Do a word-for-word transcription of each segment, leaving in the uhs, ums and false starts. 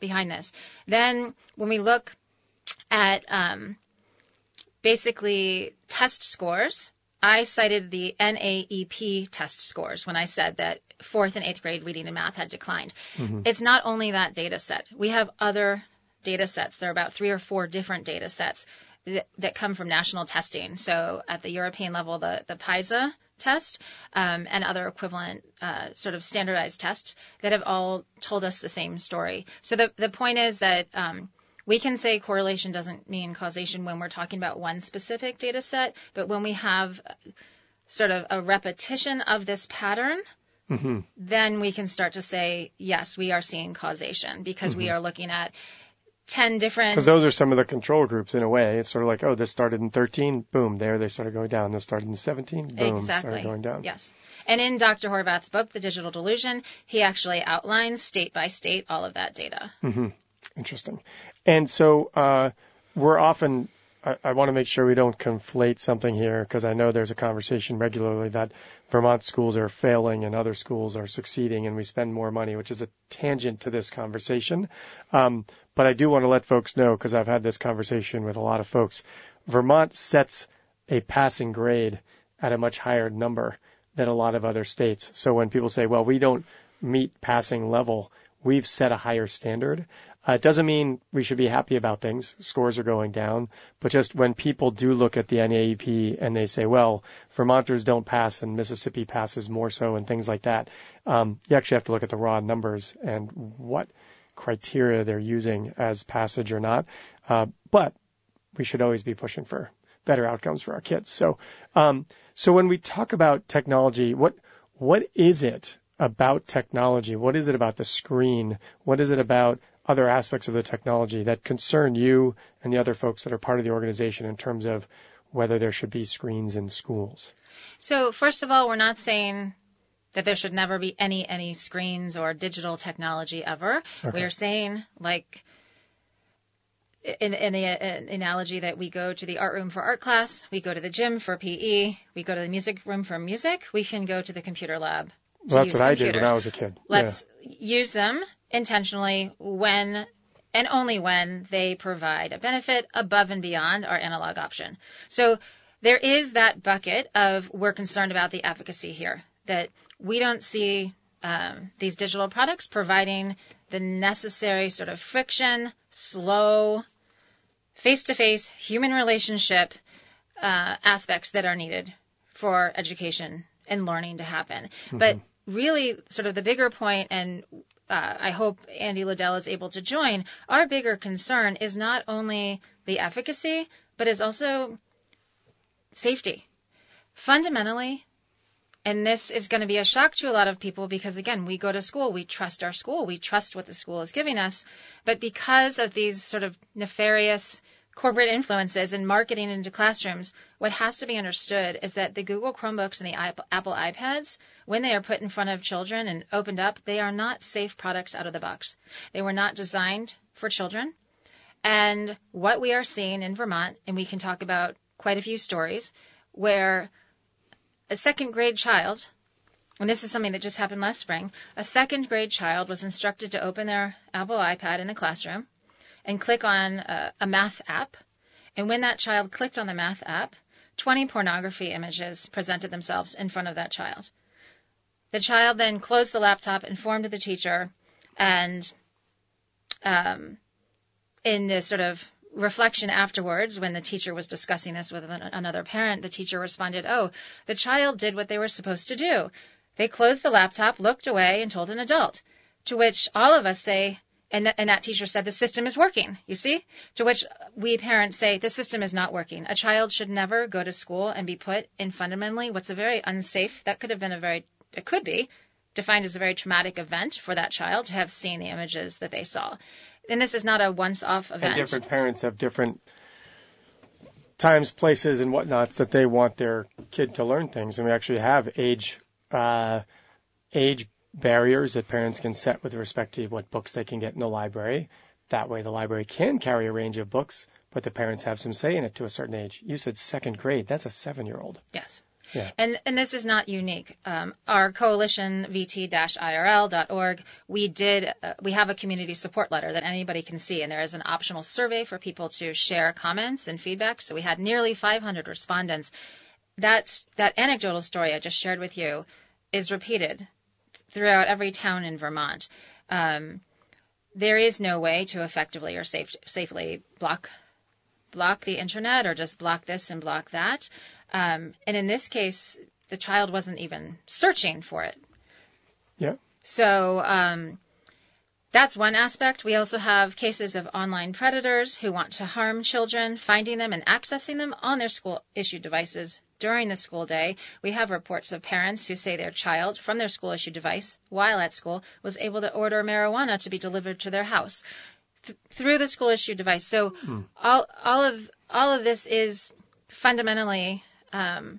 behind this. Then when we look at um, basically test scores, I cited the N A E P test scores when I said that fourth and eighth grade reading and math had declined. Mm-hmm. It's not only that data set. We have other data sets. There are about three or four different data sets that, that come from national testing. So at the European level, the, the PISA test um, and other equivalent uh, sort of standardized tests that have all told us the same story. So the, the point is that um, we can say correlation doesn't mean causation when we're talking about one specific data set, but when we have sort of a repetition of this pattern, mm-hmm. then we can start to say, yes, we are seeing causation because mm-hmm. we are looking at ten different... Because those are some of the control groups in a way. It's sort of like, oh, this started in thirteen, boom, there they started going down. This started in seventeen, boom, exactly. started going down. Yes. And in Doctor Horvath's book, The Digital Delusion, he actually outlines state by state all of that data. Mm-hmm. Interesting. And so uh, we're often, I, I want to make sure we don't conflate something here because I know there's a conversation regularly that Vermont schools are failing and other schools are succeeding and we spend more money, which is a tangent to this conversation. Um, but I do want to let folks know, because I've had this conversation with a lot of folks, Vermont sets a passing grade at a much higher number than a lot of other states. So when people say, well, we don't meet passing level, we've set a higher standard. Uh, it doesn't mean we should be happy about things. Scores are going down. But just when people do look at the N A E P and they say, well, Vermonters don't pass and Mississippi passes more so and things like that, um, you actually have to look at the raw numbers and what criteria they're using as passage or not. Uh, but we should always be pushing for better outcomes for our kids. So, um, so when we talk about technology, what what is it about technology? What is it about the screen? What is it about other aspects of the technology that concern you and the other folks that are part of the organization in terms of whether there should be screens in schools? So first of all, we're not saying that there should never be any any screens or digital technology ever. Okay. We're saying, like, in, in the uh, analogy that we go to the art room for art class, we go to the gym for P E, we go to the music room for music, we can go to the computer lab. Well, that's what computers. I did when I was a kid. Let's yeah. use them intentionally when and only when they provide a benefit above and beyond our analog option. So there is that bucket of we're concerned about the efficacy here, that we don't see um, these digital products providing the necessary sort of friction, slow, face-to-face human relationship uh, aspects that are needed for education and learning to happen. Mm-hmm. But really sort of the bigger point, and uh, I hope Andy Liddell is able to join, our bigger concern is not only the efficacy, but is also safety. Fundamentally, and this is going to be a shock to a lot of people because, again, we go to school, we trust our school, we trust what the school is giving us, but because of these sort of nefarious corporate influences and marketing into classrooms, what has to be understood is that the Google Chromebooks and the Apple iPads, when they are put in front of children and opened up, they are not safe products out of the box. They were not designed for children. And what we are seeing in Vermont, and we can talk about quite a few stories, where a second grade child, and this is something that just happened last spring, a second grade child was instructed to open their Apple iPad in the classroom and click on a, a math app. And when that child clicked on the math app, twenty pornography images presented themselves in front of that child. The child then closed the laptop, informed the teacher, and um, in this sort of reflection afterwards, when the teacher was discussing this with an, another parent, the teacher responded, oh, the child did what they were supposed to do. They closed the laptop, looked away, and told an adult. To which all of us say, And, th- and that teacher said, the system is working, you see? To which we parents say, the system is not working. A child should never go to school and be put in fundamentally what's a very unsafe, that could have been a very, it could be, defined as a very traumatic event for that child to have seen the images that they saw. And this is not a once-off event. And different parents have different times, places, and whatnots that they want their kid to learn things. And we actually have age uh, age barriers that parents can set with respect to what books they can get in the library. That way the library can carry a range of books, but the parents have some say in it to a certain age. You said second grade. That's a seven-year-old. Yes. Yeah. And and this is not unique. Um, our coalition, v t dash i r l dot org, we did uh, we have a community support letter that anybody can see, and there is an optional survey for people to share comments and feedback. So we had nearly five hundred respondents. That that anecdotal story I just shared with you is repeated throughout every town in Vermont. Um, there is no way to effectively or safe, safely block block the internet or just block this and block that. Um, and in this case, the child wasn't even searching for it. Yeah. So um, that's one aspect. We also have cases of online predators who want to harm children, finding them and accessing them on their school-issued devices during the school day. We have reports of parents who say their child, from their school-issued device, while at school, was able to order marijuana to be delivered to their house th- through the school-issued device. So mm. all all of all of this is fundamentally um,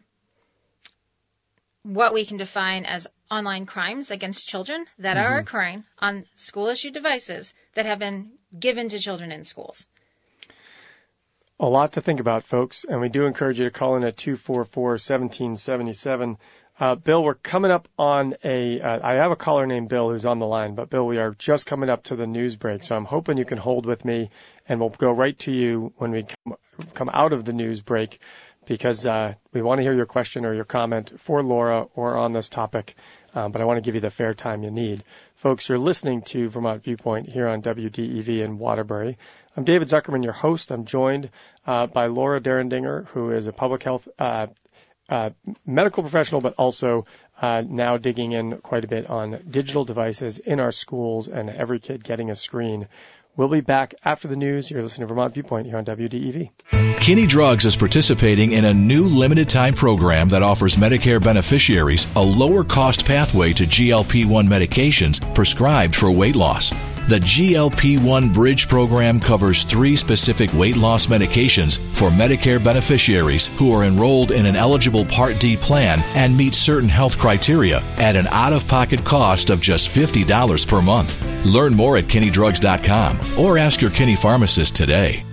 what we can define as online crimes against children that mm-hmm. are occurring on school-issued devices that have been given to children in schools. A lot to think about, folks, and we do encourage you to call in at two four four, one seven seven seven. Uh, Bill, we're coming up on a, uh, I have a caller named Bill who's on the line, but Bill, we are just coming up to the news break, so I'm hoping you can hold with me, and we'll go right to you when we come, come out of the news break, because uh, we want to hear your question or your comment for Laura or on this topic, um, but I want to give you the fair time you need. Folks, you're listening to Vermont Viewpoint here on W D E V in Waterbury. I'm David Zuckerman, your host. I'm joined uh, by Laura Derendinger, who is a public health uh, uh, medical professional, but also uh, now digging in quite a bit on digital devices in our schools and every kid getting a screen. We'll be back after the news. You're listening to Vermont Viewpoint here on W D E V. Kinney Drugs is participating in a new limited-time program that offers Medicare beneficiaries a lower-cost pathway to G L P one medications prescribed for weight loss. The G L P one Bridge program covers three specific weight loss medications for Medicare beneficiaries who are enrolled in an eligible Part D plan and meet certain health criteria at an out-of-pocket cost of just fifty dollars per month. Learn more at kinney drugs dot com or ask your Kinney pharmacist today.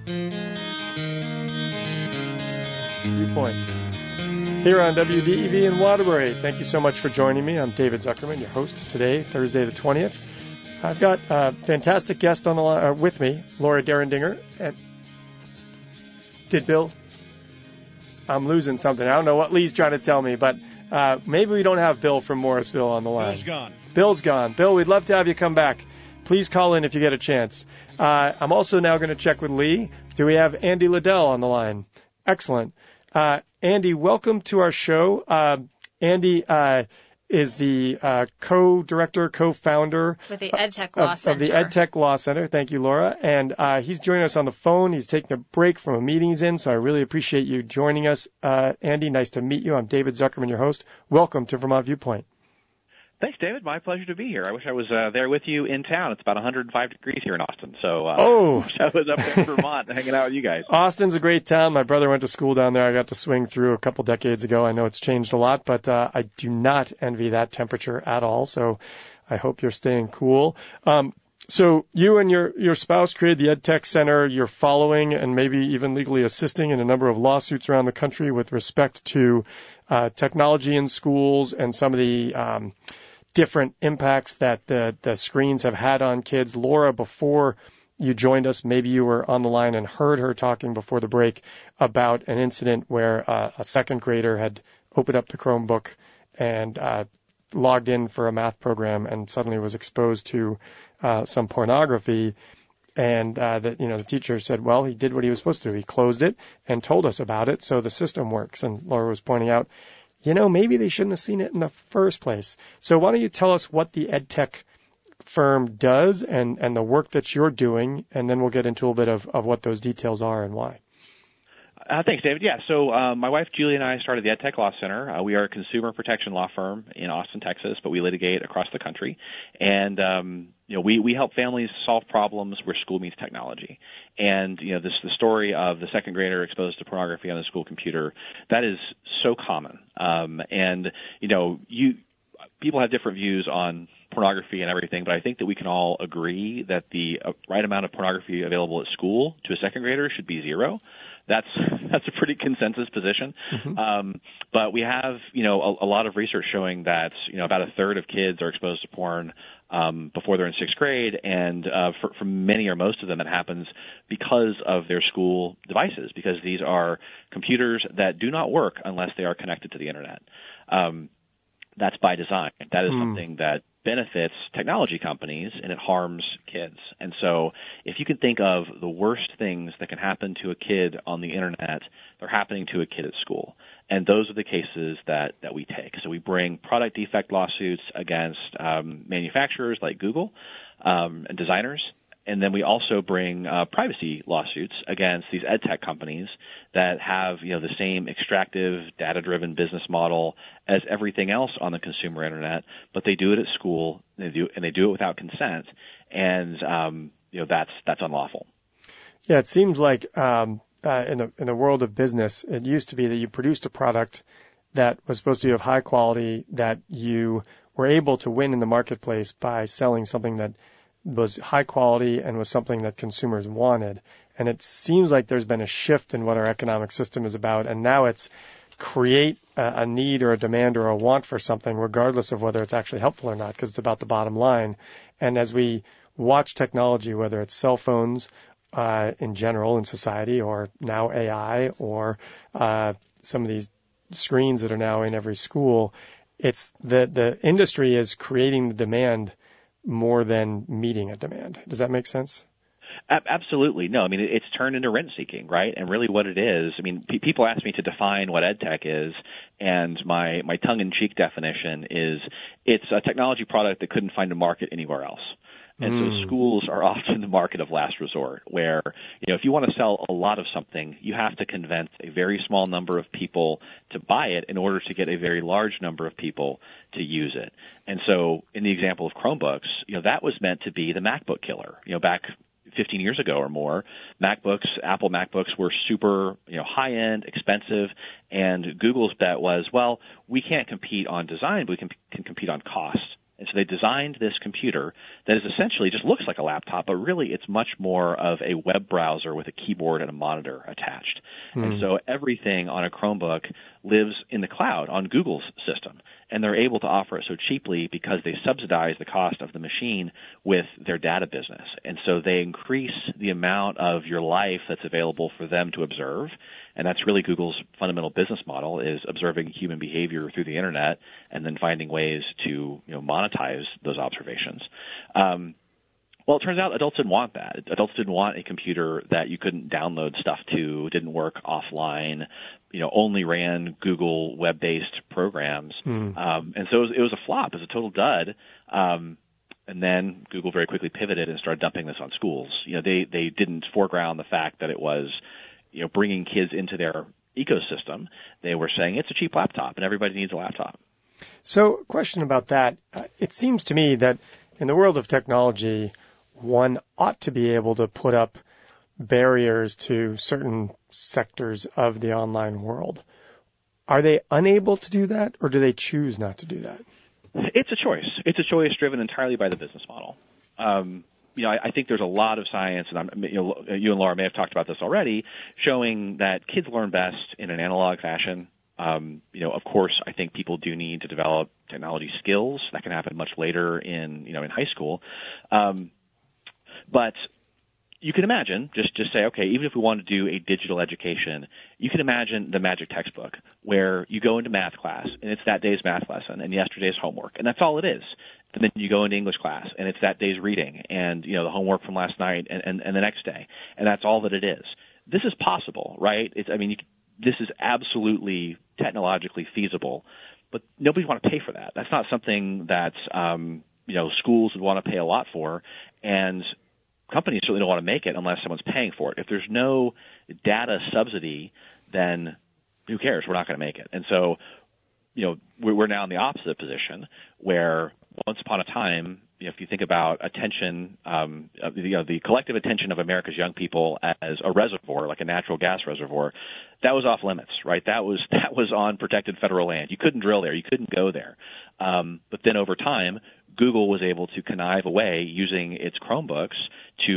Viewpoint here on W D E V in Waterbury. Thank you so much for joining me. I'm David Zuckerman, your host today, Thursday the twentieth. I've got a fantastic guest on the line uh, with me, Laura Derendinger. And did Bill? I'm losing something. I don't know what Lee's trying to tell me, but uh, maybe we don't have Bill from Morrisville on the line. Bill's gone. Bill's gone. Bill, we'd love to have you come back. Please call in if you get a chance. Uh, I'm also now going to check with Lee. Do we have Andy Liddell on the line? Excellent. Uh, Andy, welcome to our show. Uh, Andy uh, is the uh, co-director, co-founder with the EdTech Law of, Center. Of the EdTech Law Center. Thank you, Laura. And uh, he's joining us on the phone. He's taking a break from a meeting he's in, so I really appreciate you joining us. Uh, Andy, nice to meet you. I'm David Zuckerman, your host. Welcome to Vermont Viewpoint. Thanks, David. My pleasure to be here. I wish I was uh, there with you in town. It's about one hundred five degrees here in Austin, so uh, oh. I wish I was up there in Vermont hanging out with you guys. Austin's a great town. My brother went to school down there. I got to swing through a couple decades ago. I know it's changed a lot, but uh, I do not envy that temperature at all, so I hope you're staying cool. Um, so you and your, your spouse created the EdTech Center. You're following and maybe even legally assisting in a number of lawsuits around the country with respect to uh, technology in schools and some of the um, different impacts that the, the screens have had on kids. Laura, before you joined us, maybe you were on the line and heard her talking before the break about an incident where uh, a second grader had opened up the Chromebook and uh, logged in for a math program and suddenly was exposed to uh, some pornography. And uh, that, you know, the teacher said, well, he did what he was supposed to do. He closed it and told us about it, so the system works. And Laura was pointing out, you know, maybe they shouldn't have seen it in the first place. So why don't you tell us what the EdTech firm does and, and the work that you're doing, and then we'll get into a little bit of, of what those details are and why. Uh, thanks, David. Yeah, so uh, my wife Julie and I started the EdTech Law Center. Uh, we are a consumer protection law firm in Austin, Texas, but we litigate across the country. And, um, you know, we, we help families solve problems where school meets technology. And, you know, this the story of the second grader exposed to pornography on the school computer, that is so common. Um, and, you know, you people have different views on pornography and everything, but I think that we can all agree that the uh, right amount of pornography available at school to a second grader should be zero. that's that's a pretty consensus position. Mm-hmm. Um, but we have, you know, a, a lot of research showing that, you know, about a third of kids are exposed to porn um, before they're in sixth grade, and uh, for, for many or most of them, that happens because of their school devices, because these are computers that do not work unless they are connected to the internet. Um, that's by design. That is mm. something that benefits technology companies, and it harms kids. And so if you can think of the worst things that can happen to a kid on the internet, they're happening to a kid at school. And those are the cases that, that we take. So we bring product defect lawsuits against um, manufacturers like Google um, and designers. And then we also bring uh, privacy lawsuits against these ed tech companies that have, you know, the same extractive, data-driven business model as everything else on the consumer internet, but they do it at school, and they do, and they do it without consent, and um, you know that's that's unlawful. Yeah, it seems like um, uh, in the in the world of business, it used to be that you produced a product that was supposed to be of high quality, that you were able to win in the marketplace by selling something that was high quality and was something that consumers wanted. And it seems like there's been a shift in what our economic system is about, and now it's create a, a need or a demand or a want for something, regardless of whether it's actually helpful or not, because it's about the bottom line. And as we watch technology, whether it's cell phones uh, in general in society, or now A I, or uh, some of these screens that are now in every school, it's the the industry is creating the demand more than meeting a demand. Does that make sense? Absolutely. No, I mean, it's turned into rent-seeking, right? And really what it is, I mean, pe- people ask me to define what ed tech is, and my, my tongue-in-cheek definition is it's a technology product that couldn't find a market anywhere else. And mm. so schools are often the market of last resort, where, you know, if you want to sell a lot of something, you have to convince a very small number of people to buy it in order to get a very large number of people to use it. And so in the example of Chromebooks, you know, that was meant to be the MacBook killer. You know, back fifteen years ago or more, MacBooks, Apple MacBooks were super, you know, high-end, expensive, and Google's bet was, well, we can't compete on design, but we can, can compete on cost. And so they designed this computer that is essentially just looks like a laptop, but really it's much more of a web browser with a keyboard and a monitor attached. Mm. And so everything on a Chromebook lives in the cloud on Google's system. And they're able to offer it so cheaply because they subsidize the cost of the machine with their data business. And so they increase the amount of your life that's available for them to observe. And that's really Google's fundamental business model, is observing human behavior through the internet and then finding ways to, you know, monetize those observations. Um, well, it turns out adults didn't want that. Adults didn't want a computer that you couldn't download stuff to, didn't work offline, you know, only ran Google web-based programs. Mm. Um, and so it was, it was a flop. It was a total dud. Um, and then Google very quickly pivoted and started dumping this on schools. You know, they, they didn't foreground the fact that it was, you know, bringing kids into their ecosystem. They were saying it's a cheap laptop and everybody needs a laptop. So, question about that. Uh, it seems to me that in the world of technology, one ought to be able to put up barriers to certain sectors of the online world. Are they unable to do that, or do they choose not to do that? It's a choice. It's a choice driven entirely by the business model. Um, You know, I, I think there's a lot of science, and I'm, you know, you and Laura may have talked about this already, showing that kids learn best in an analog fashion. Um, you know, of course, I think people do need to develop technology skills. That can happen much later in, you know, in high school. Um, but you can imagine, just, just say, okay, even if we want to do a digital education, you can imagine the magic textbook where you go into math class, and it's that day's math lesson and yesterday's homework, and that's all it is. And then you go into English class, and it's that day's reading and, you know, the homework from last night and, and, and the next day. And that's all that it is. This is possible, right? It's, I mean, you, this is absolutely technologically feasible, but nobody would want to pay for that. That's not something that, um, you know, schools would want to pay a lot for, and companies certainly don't want to make it unless someone's paying for it. If there's no data subsidy, then who cares? We're not going to make it. And so, you know, we're now in the opposite position where once upon a time, you know, if you think about attention, um, you know, the collective attention of America's young people as a reservoir, like a natural gas reservoir, that was off limits, right? That was that was on protected federal land. You couldn't drill there. You couldn't go there. Um, but then over time, Google was able to connive away using its Chromebooks to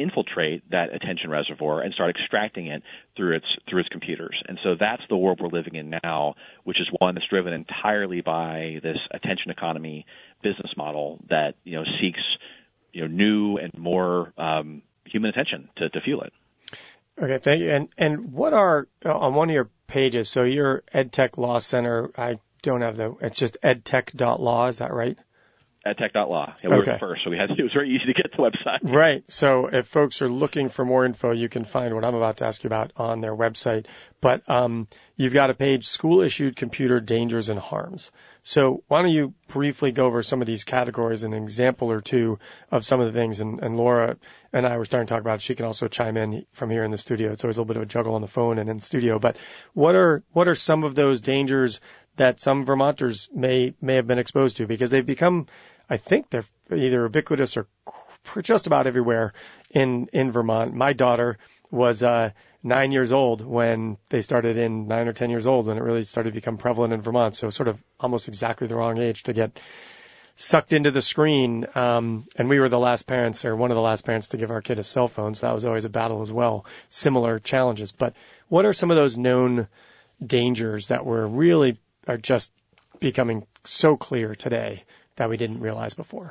infiltrate that attention reservoir and start extracting it through its through its computers. And so that's the world we're living in now, which is one that's driven entirely by this attention economy business model that, you know, seeks, you know, new and more um, human attention to, to fuel it. Okay, thank you. And and what are, on one of your pages, so your EdTech Law Center, I don't have the, it's just edtech dot law, is that right? edtech dot law. Yeah, we okay. were the first, so we had to, it was very easy to get to the website. Right. So if folks are looking for more info, you can find what I'm about to ask you about on their website. But um, you've got a page, School-Issued Computer Dangers and Harms. So why don't you briefly go over some of these categories, an example or two of some of the things. And, and Laura and I were starting to talk about it. She can also chime in from here in the studio. It's always a little bit of a juggle on the phone and in the studio. But what are what are some of those dangers that some Vermonters may may have been exposed to? Because they've become, I think they're either ubiquitous or just about everywhere in, in Vermont. My daughter was uh, nine years old when they started in nine or ten years old when it really started to become prevalent in Vermont. So sort of almost exactly the wrong age to get sucked into the screen. Um, and we were the last parents or one of the last parents to give our kid a cell phone. So that was always a battle as well. Similar challenges. But what are some of those known dangers that were really are just becoming so clear today that we didn't realize before?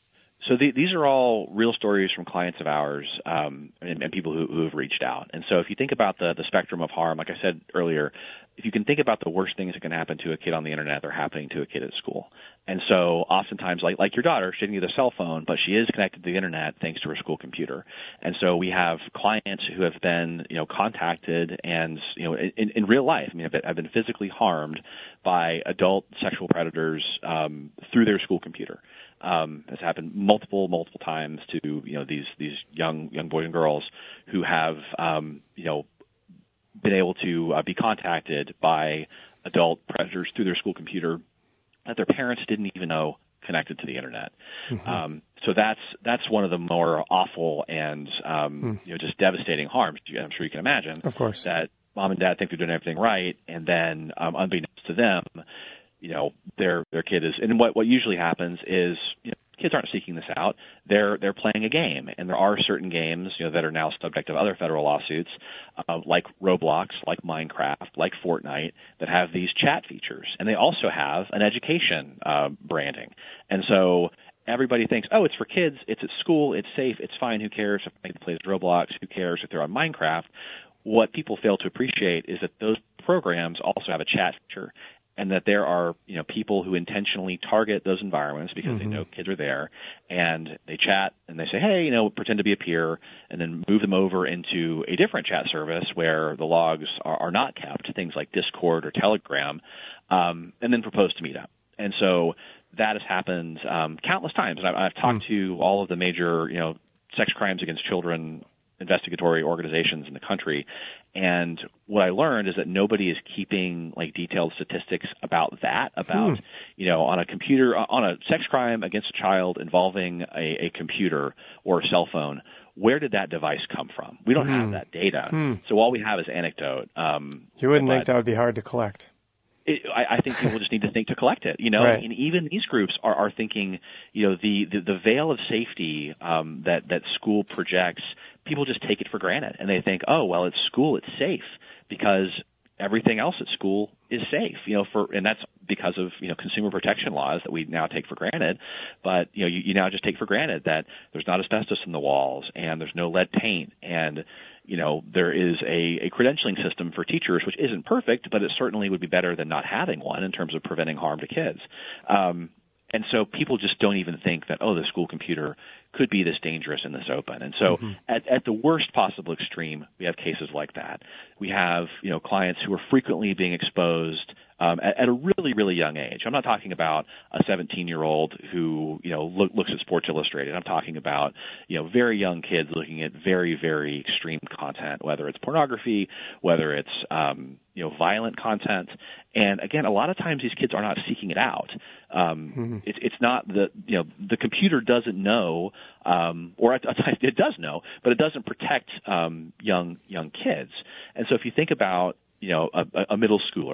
So the, these are all real stories from clients of ours um, and, and people who, who have reached out. And so if you think about the, the spectrum of harm, like I said earlier, if you can think about the worst things that can happen to a kid on the internet, they're happening to a kid at school. And so oftentimes, like like your daughter, she didn't get a cell phone, but she is connected to the internet thanks to her school computer. And so we have clients who have been, you know, contacted and, you know, in, in real life, I mean, have been, have been physically harmed by adult sexual predators um, through their school computer. Um, has happened multiple, multiple times to, you know, these, these young, young boys and girls who have, um, you know, been able to uh, be contacted by adult predators through their school computer that their parents didn't even know connected to the internet. Mm-hmm. Um, so that's, that's one of the more awful and, um, mm. you know, just devastating harms, I'm sure you can imagine. Of course. That mom and dad think they're doing everything right, and then, um, unbeknownst to them, you know, their their kid is, and what what usually happens is, you know, kids aren't seeking this out. They're they're playing a game, and there are certain games, you know, that are now subject of other federal lawsuits, uh, like Roblox, like Minecraft, like Fortnite, that have these chat features, and they also have an education uh, branding, and so everybody thinks, oh, it's for kids, it's at school, it's safe, it's fine. Who cares if they play Roblox? Who cares if they're on Minecraft? What people fail to appreciate is that those programs also have a chat feature, and that there are, you know, people who intentionally target those environments because mm-hmm. they know kids are there, and they chat and they say, hey, you know, pretend to be a peer, and then move them over into a different chat service where the logs are, are not kept, things like Discord or Telegram, um, and then propose to meet up. And so that has happened um, countless times. And I've, I've talked mm. to all of the major, you know, sex crimes against children investigatory organizations in the country. And what I learned is that nobody is keeping like detailed statistics about that, about, hmm. you know, on a computer, on a sex crime against a child involving a, a computer or a cell phone. Where did that device come from? We don't hmm. have that data. Hmm. So all we have is anecdote. Um, you wouldn't think that would be hard to collect. It, I, I think people just need to think to collect it, you know, right. and even these groups are, are thinking, you know, the, the, the veil of safety um, that, that school projects, people just take it for granted. And they think, oh, well, it's school, it's safe because everything else at school is safe, you know, for, and that's because of, you know, consumer protection laws that we now take for granted. But, you know, you, you now just take for granted that there's not asbestos in the walls and there's no lead paint and, you know, there is a, a credentialing system for teachers, which isn't perfect, but it certainly would be better than not having one in terms of preventing harm to kids. Um, and so people just don't even think that, oh, the school computer could be this dangerous in this open. And so mm-hmm. at, at the worst possible extreme, we have cases like that. We have, you know, clients who are frequently being exposed um, at, at a really, really young age. I'm not talking about a seventeen-year-old who, you know, look, looks at Sports Illustrated. I'm talking about, you know, very young kids looking at very, very extreme content, whether it's pornography, whether it's, um, you know, violent content. And again, a lot of times these kids are not seeking it out. Um, mm-hmm. it's, it's not the, you know, the computer doesn't know, um, or at, at times it does know, but it doesn't protect um, young young kids. And so if you think about, you know, a, a middle schooler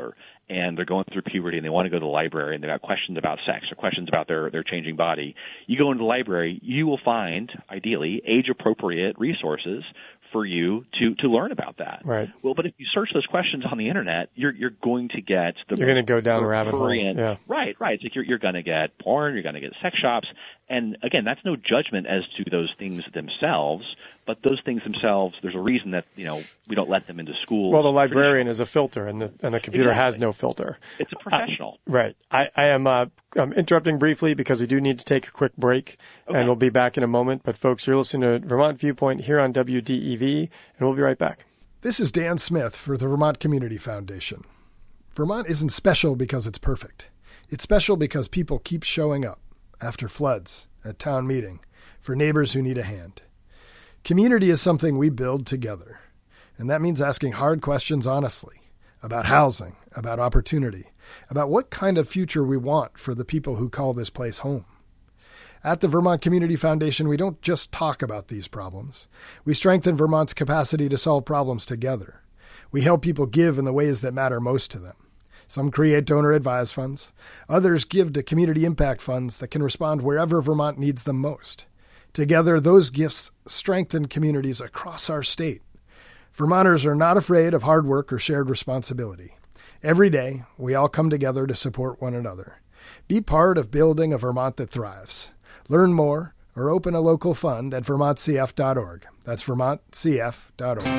and they're going through puberty and they want to go to the library and they've got questions about sex or questions about their, their changing body, you go into the library, you will find, ideally, age-appropriate resources for you to, to learn about that. Right. Well, but if you search those questions on the internet, you're you're going to get the you're going to go down a rabbit hole. Yeah. Right, right. It's like you're you're going to get porn, you're going to get sex shops, and again, that's no judgment as to those things themselves. But those things themselves, there's a reason that you know we don't let them into school. Well, the librarian is a filter, and the and the computer exactly. has no filter. It's a professional. Uh, right. I, I am uh, I'm interrupting briefly because we do need to take a quick break, okay. and we'll be back in a moment. But folks, you're listening to Vermont Viewpoint here on W D E V, and we'll be right back. This is Dan Smith for the Vermont Community Foundation. Vermont isn't special because it's perfect. It's special because people keep showing up after floods, at town meeting, for neighbors who need a hand. Community is something we build together, and that means asking hard questions honestly about housing, about opportunity, about what kind of future we want for the people who call this place home. At the Vermont Community Foundation, we don't just talk about these problems. We strengthen Vermont's capacity to solve problems together. We help people give in the ways that matter most to them. Some create donor-advised funds. Others give to community impact funds that can respond wherever Vermont needs them most. Together, those gifts strengthen communities across our state. Vermonters are not afraid of hard work or shared responsibility. Every day, we all come together to support one another. Be part of building a Vermont that thrives. Learn more or open a local fund at vermont c f dot org. That's vermont c f dot org.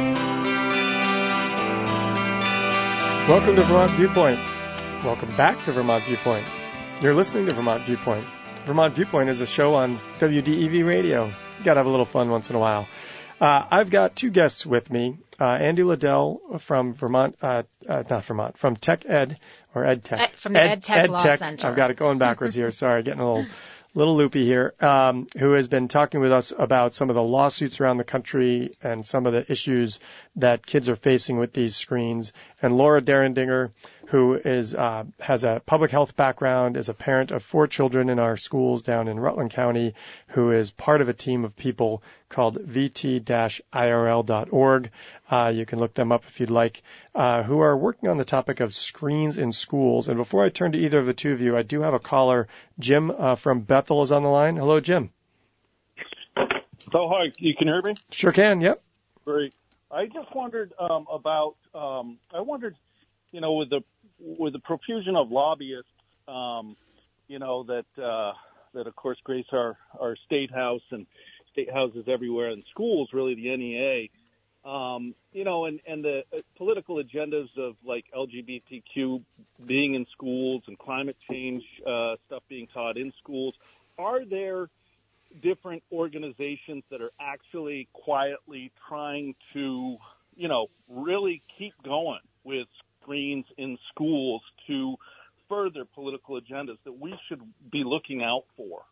Welcome to Vermont Viewpoint. Welcome back to Vermont Viewpoint. You're listening to Vermont Viewpoint. Vermont Viewpoint is a show on W D E V radio. You got to have a little fun once in a while. Uh, I've got two guests with me. Uh, Andy Liddell from Vermont, uh, uh, not Vermont, from Tech Ed, or Ed Tech. Ed, from the Ed, Ed Tech Ed Law Tech. Center. I've got it going backwards here. Sorry, getting a little little loopy here, um, who has been talking with us about some of the lawsuits around the country and some of the issues that kids are facing with these screens. And Laura Derendinger, who is uh, has a public health background, is a parent of four children in our schools down in Rutland County, who is part of a team of people called v t dash i r l dot org. Uh, you can look them up if you'd like, uh, who are working on the topic of screens in schools. And before I turn to either of the two of you, I do have a caller. Jim uh, from Bethel is on the line. Hello, Jim. So, hi, you can hear me? Sure can, yep. Great. I just wondered um, about, um, I wondered, you know, with the with the profusion of lobbyists, um, you know, that, uh, that of course, grace our, our state house and state houses everywhere and schools, really the N E A, um, you know, and, and the political agendas of like L G B T Q being in schools and climate change uh, stuff being taught in schools. Are there different organizations that are actually quietly trying to, you know, really keep going with screens in schools to further political agendas that we should be looking out for?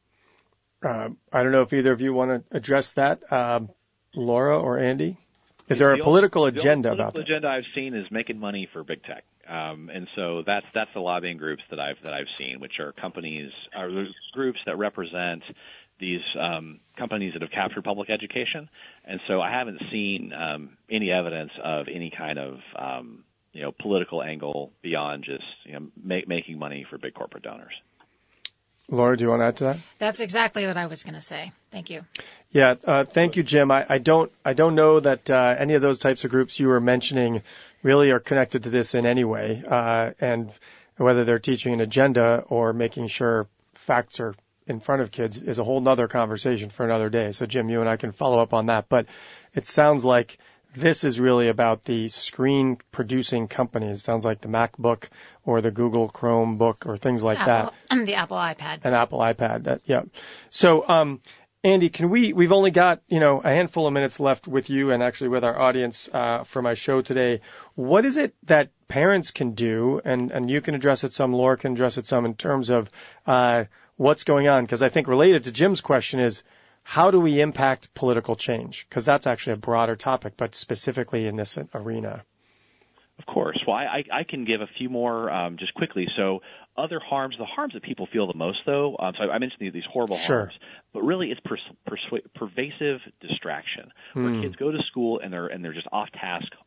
Uh, I don't know if either of you want to address that, um, Laura or Andy. Is there a the political only, agenda the only about political this? agenda I've seen is making money for big tech, um, and so that's that's the lobbying groups that I've that I've seen, which are companies, are groups that represent these um, companies that have captured public education, and so I haven't seen um, any evidence of any kind of um, you know political angle beyond just you know make, making money for big corporate donors. Laura, do you want to add to that? That's exactly what I was going to say. Thank you. Yeah, uh, thank you, Jim. I, I don't, I don't know that uh, any of those types of groups you were mentioning really are connected to this in any way, uh, and whether they're teaching an agenda or making sure facts are in front of kids is a whole nother conversation for another day. So, Jim, you and I can follow up on that. But it sounds like this is really about the screen producing companies. It sounds like the MacBook or the Google Chromebook or things like Apple, that. The Apple iPad. An Apple iPad. That, yeah. So, um, Andy, can we, we've only got, you know, a handful of minutes left with you and actually with our audience, uh, for my show today. What is it that parents can do? And, and you can address it some, Laura can address it some in terms of, uh, what's going on? Because I think related to Jim's question is, how do we impact political change? Because that's actually a broader topic, but specifically in this arena. Of course. Well, I, I can give a few more um, just quickly. So other harms, the harms that people feel the most, though, um, so I mentioned these horrible Sure. harms, but really it's pers- persu- pervasive distraction, where Hmm. kids go to school and they're and they're just off task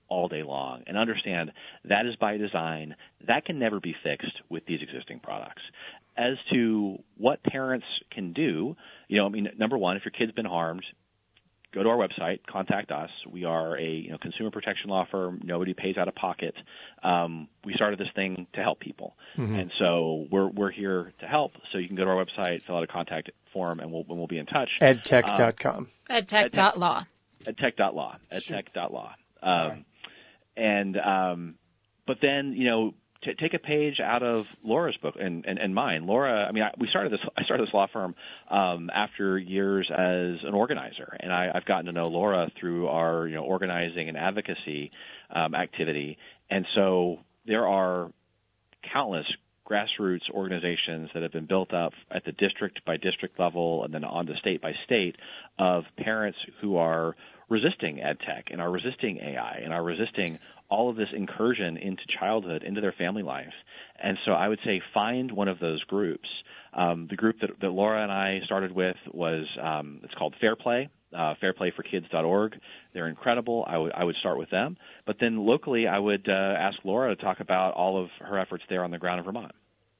all day long, and understand that is by design. That can never be fixed with these existing products. As to what parents can do, you know, I mean, number one, if your kid's been harmed, go to our website, contact us. We are a you know, consumer protection law firm. Nobody pays out of pocket. Um, we started this thing to help people. Mm-hmm. And so we're we're here to help. So you can go to our website, fill out a contact form, and we'll, and we'll be in touch. edtech dot com. Um, edtech dot law. edtech dot law. edtech dot law. Um, and, um, but then, you know, T- take a page out of Laura's book and, and, and mine. Laura, I mean, I, we started this. I started this law firm um, after years as an organizer, and I, I've gotten to know Laura through our, you know, organizing and advocacy um, activity. And so there are countless grassroots organizations that have been built up at the district by district level and then on to state by state of parents who are resisting ed tech and are resisting A I and are resisting all of this incursion into childhood, into their family life. And so I would say find one of those groups. Um, the group that, that Laura and I started with was, um, it's called Fair Play, uh, fair play for kids dot org. They're incredible. I would I would start with them. But then locally, I would uh, ask Laura to talk about all of her efforts there on the ground in Vermont.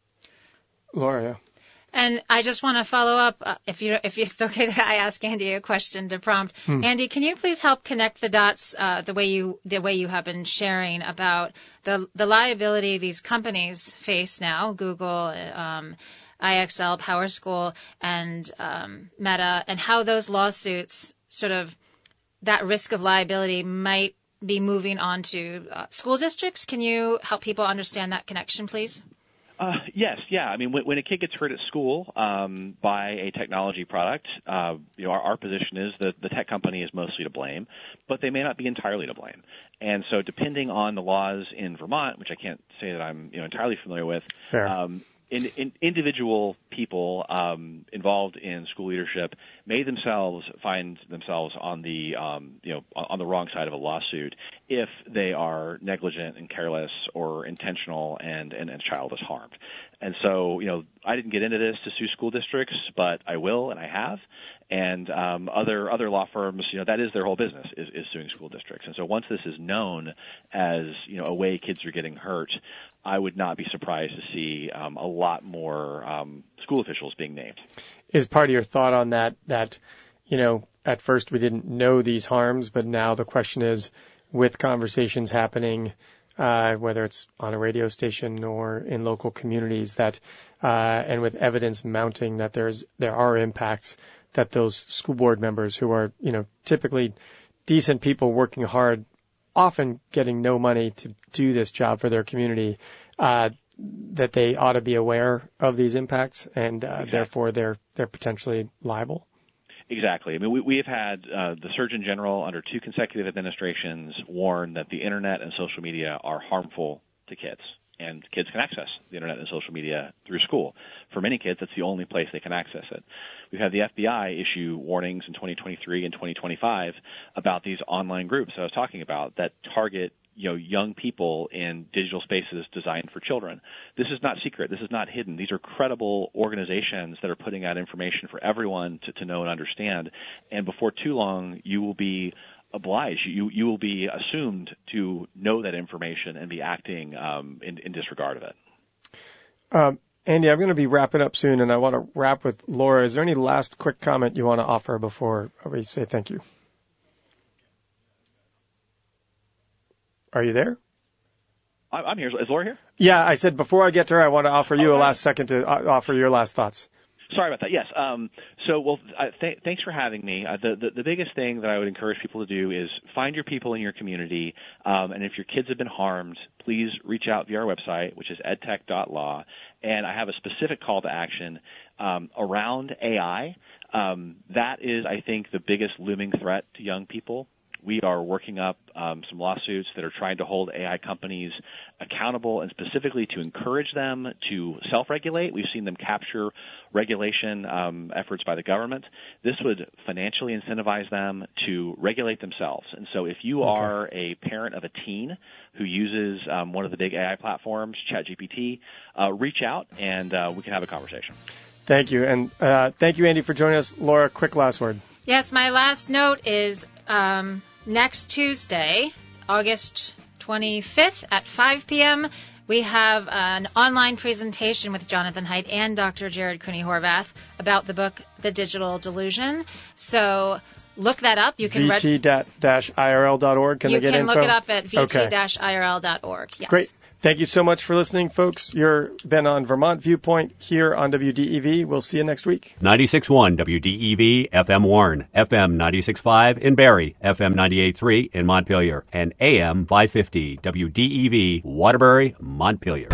Laura, yeah. And I just want to follow up, uh, if you if it's okay that I ask Andy a question to prompt. Hmm. Andy, can you please help connect the dots uh, the way you the way you have been sharing about the the liability these companies face now, Google, um, I X L, PowerSchool, and um, Meta, and how those lawsuits sort of that risk of liability might be moving on to uh, school districts? Can you help people understand that connection, please? Uh, yes, yeah. I mean, when, when a kid gets hurt at school um, by a technology product, uh, you know, our, our position is that the tech company is mostly to blame, but they may not be entirely to blame. And so, depending on the laws in Vermont, which I can't say that I'm you know entirely familiar with, Fair. Um, in, in individual people um, involved in school leadership may themselves find themselves on the um, you know on the wrong side of a lawsuit if they are negligent and careless or intentional and, and, and a child is harmed. And so, you know, I didn't get into this to sue school districts, but I will and I have. And um, other other law firms, you know, that is their whole business is, is suing school districts. And so once this is known as, you know, a way kids are getting hurt, I would not be surprised to see um, a lot more um, school officials being named. Is part of your thought on that that, you know, at first we didn't know these harms, but now the question is, with conversations happening, uh, whether it's on a radio station or in local communities, that uh, and with evidence mounting that there's there are impacts, that those school board members who are, you know, typically decent people working hard, often getting no money to do this job for their community, uh, that they ought to be aware of these impacts and uh, exactly. therefore they're they're potentially liable. Exactly. I mean, we, we have had uh, the Surgeon General under two consecutive administrations warn that the Internet and social media are harmful to kids, and kids can access the Internet and social media through school. For many kids, that's the only place they can access it. We've had the F B I issue warnings in twenty twenty-three and twenty twenty-five about these online groups that I was talking about that target you know, young people in digital spaces designed for children. This is not secret. This is not hidden. These are credible organizations that are putting out information for everyone to, to know and understand. And before too long, you will be obliged. You you will be assumed to know that information and be acting um, in, in disregard of it. Um, Andy, I'm going to be wrapping up soon, and I want to wrap with Laura. Is there any last quick comment you want to offer before we say thank you? Are you there? I'm here. Is Laura here? Yeah, I said before I get to her, I want to offer you oh, a last second to uh, offer your last thoughts. Sorry about that. Yes. Um, so, well, uh, th- thanks for having me. Uh, the, the the biggest thing that I would encourage people to do is find your people in your community, um, and if your kids have been harmed, please reach out via our website, which is edtech dot law. And I have a specific call to action um, around A I. Um, that is, I think, the biggest looming threat to young people. We are working up um, some lawsuits that are trying to hold A I companies accountable and specifically to encourage them to self-regulate. We've seen them capture regulation um, efforts by the government. This would financially incentivize them to regulate themselves. And so if you okay. are a parent of a teen who uses um, one of the big A I platforms, ChatGPT, uh, reach out and uh, we can have a conversation. Thank you. And uh, thank you, Andy, for joining us. Laura, quick last word. Yes, my last note is um, next Tuesday, August twenty-fifth at five p.m., we have an online presentation with Jonathan Haidt and Doctor Jared Cooney-Horvath about the book, The Digital Delusion. So look that up. You can V T dash I R L dot org. Can you they get can info? look it up at V T dash I R L dot org. Yes. Great. Thank you so much for listening, folks. You've been on Vermont Viewpoint here on W D E V. We'll see you next week. ninety-six point one W D E V, F M Warren, F M ninety-six point five in Barrie, F M ninety-eight point three in Montpelier, and A M five fifty W D E V, Waterbury, Montpelier.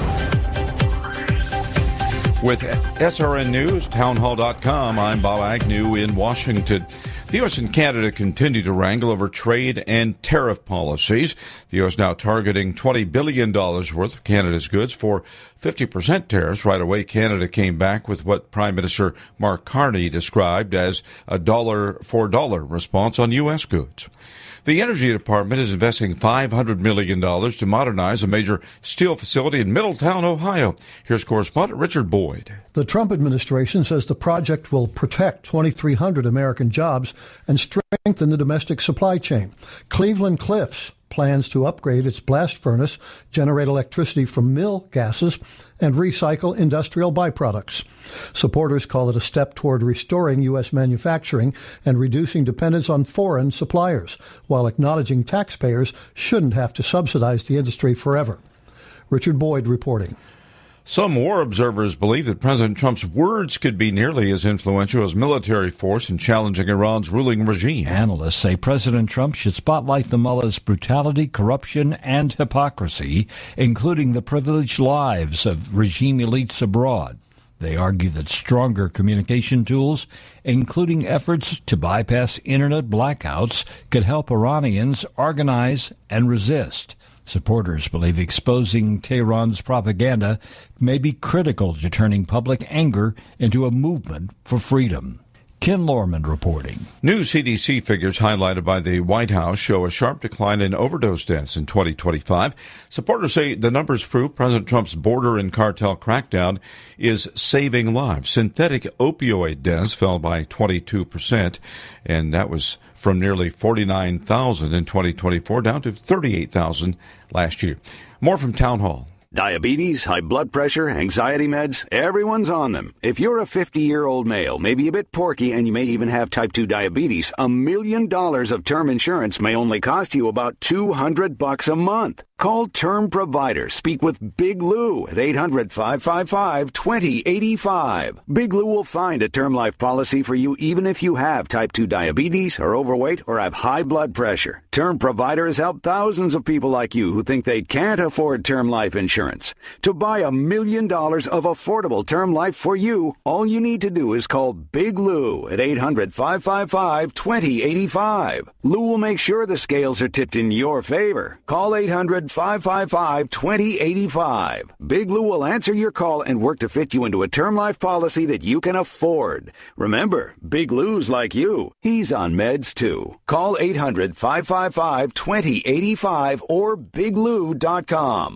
With S R N News, townhall dot com, I'm Bob Agnew in Washington. The U S and Canada continue to wrangle over trade and tariff policies. The U S now targeting twenty billion dollars worth of Canada's goods for fifty percent tariffs. Right away, Canada came back with what Prime Minister Mark Carney described as a dollar for dollar response on U S goods. The Energy Department is investing five hundred million dollars to modernize a major steel facility in Middletown, Ohio. Here's correspondent Richard Boyd. The Trump administration says the project will protect twenty-three hundred American jobs and strengthen the domestic supply chain. Cleveland Cliffs plans to upgrade its blast furnace, generate electricity from mill gases, and recycle industrial byproducts. Supporters call it a step toward restoring U S manufacturing and reducing dependence on foreign suppliers, while acknowledging taxpayers shouldn't have to subsidize the industry forever. Richard Boyd reporting. Some war observers believe that President Trump's words could be nearly as influential as military force in challenging Iran's ruling regime. Analysts say President Trump should spotlight the mullah's brutality, corruption, and hypocrisy, including the privileged lives of regime elites abroad. They argue that stronger communication tools, including efforts to bypass internet blackouts, could help Iranians organize and resist. Supporters believe exposing Tehran's propaganda may be critical to turning public anger into a movement for freedom. Ken Lorman reporting. New C D C figures highlighted by the White House show a sharp decline in overdose deaths in twenty twenty-five. Supporters say the numbers prove President Trump's border and cartel crackdown is saving lives. Synthetic opioid deaths fell by twenty-two percent, and that was from nearly forty-nine thousand in twenty twenty-four down to thirty-eight thousand last year. More from Town Hall. Diabetes, high blood pressure, anxiety meds, everyone's on them. If you're a fifty-year-old male, maybe a bit porky, and you may even have type two diabetes, a million dollars of term insurance may only cost you about two hundred bucks a month. Call Term Provider. Speak with Big Lou at eight hundred, five five five, two zero eight five. Big Lou will find a term life policy for you even if you have type two diabetes, are overweight, or have high blood pressure. Term Provider has helped thousands of people like you who think they can't afford term life insurance. To buy a million dollars of affordable term life for you, all you need to do is call Big Lou at eight hundred, five five five, two zero eight five. Lou will make sure the scales are tipped in your favor. Call eight hundred, five five five, two zero eight five. Big Lou will answer your call and work to fit you into a term life policy that you can afford. Remember, Big Lou's like you. He's on meds too. Call eight hundred, five five five, two zero eight five or big lou dot com.